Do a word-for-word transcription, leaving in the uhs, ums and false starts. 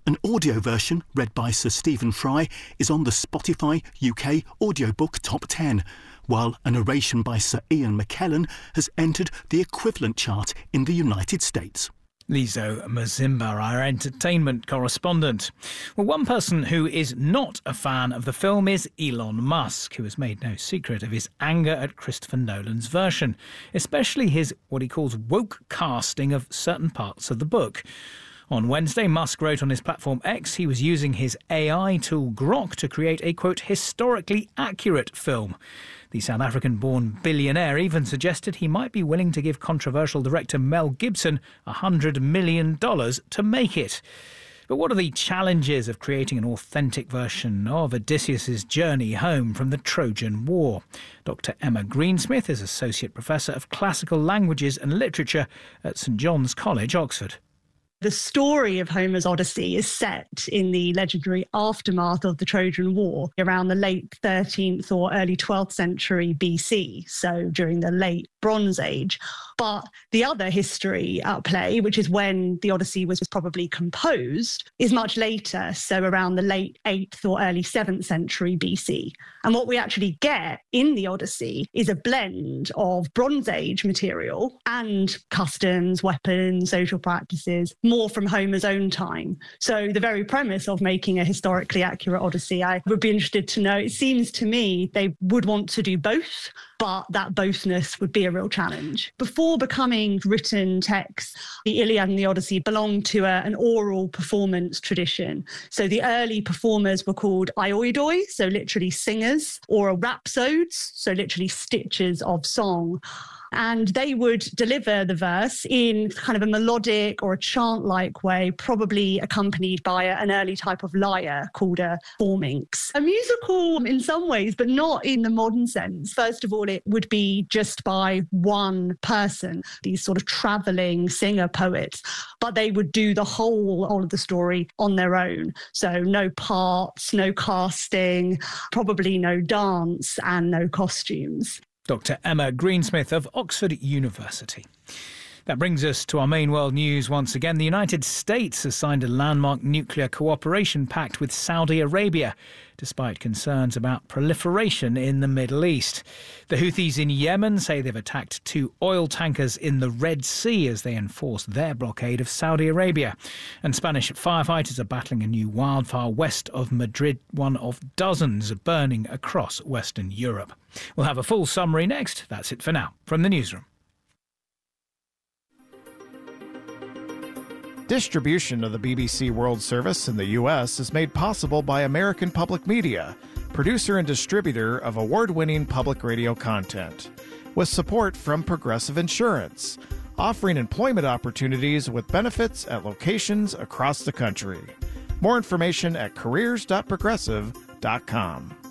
An audio version, read by Sir Stephen Fry, is on the Spotify U K audiobook top ten, while a narration by Sir Ian McKellen has entered the equivalent chart in the United States. Lizo Mazimba, our entertainment correspondent. Well, one person who is not a fan of the film is Elon Musk, who has made no secret of his anger at Christopher Nolan's version, especially his, what he calls, woke casting of certain parts of the book. On Wednesday, Musk wrote on his platform X he was using his A I tool Grok to create a, quote, historically accurate film. The South African-born billionaire even suggested he might be willing to give controversial director Mel Gibson one hundred million dollars to make it. But what are the challenges of creating an authentic version of Odysseus' journey home from the Trojan War? Doctor Emma Greensmith is Associate Professor of Classical Languages and Literature at St John's College, Oxford. The story of Homer's Odyssey is set in the legendary aftermath of the Trojan War around the late thirteenth or early twelfth century B C, so during the late Bronze Age. But the other history at play, which is when the Odyssey was probably composed, is much later, so around the late eighth or early seventh century B C. And what we actually get in the Odyssey is a blend of Bronze Age material and customs, weapons, social practices, more from Homer's own time. So the very premise of making a historically accurate Odyssey, I would be interested to know, it seems to me they would want to do both, but that bothness would be a real challenge. Before becoming written texts, the Iliad and the Odyssey belonged to a, an oral performance tradition. So the early performers were called ioidoi, so literally singers, or rhapsodes, so literally stitches of song. And they would deliver the verse in kind of a melodic or a chant-like way, probably accompanied by a, an early type of lyre called a forminx. A musical in some ways, but not in the modern sense. First of all, it would be just by one person, these sort of travelling singer-poets, but they would do the whole, whole of the story on their own. So no parts, no casting, probably no dance and no costumes. Doctor Emma Greensmith of Oxford University. That brings us to our main world news once again. The United States has signed a landmark nuclear cooperation pact with Saudi Arabia, despite concerns about proliferation in the Middle East. The Houthis in Yemen say they've attacked two oil tankers in the Red Sea as they enforce their blockade of Saudi Arabia. And Spanish firefighters are battling a new wildfire west of Madrid, one of dozens burning across Western Europe. We'll have a full summary next. That's it for now from the newsroom. Distribution of the B B C World Service in the U S is made possible by American Public Media, producer and distributor of award-winning public radio content, with support from Progressive Insurance, offering employment opportunities with benefits at locations across the country. More information at careers dot progressive dot com.